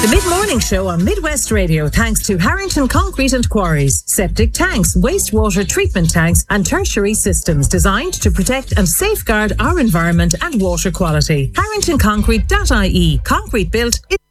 The Mid-Morning Show on Midwest Radio, thanks to Harrington Concrete and Quarries. Septic tanks, wastewater treatment tanks and tertiary systems designed to protect and safeguard our environment and water quality. HarringtonConcrete.ie. Concrete built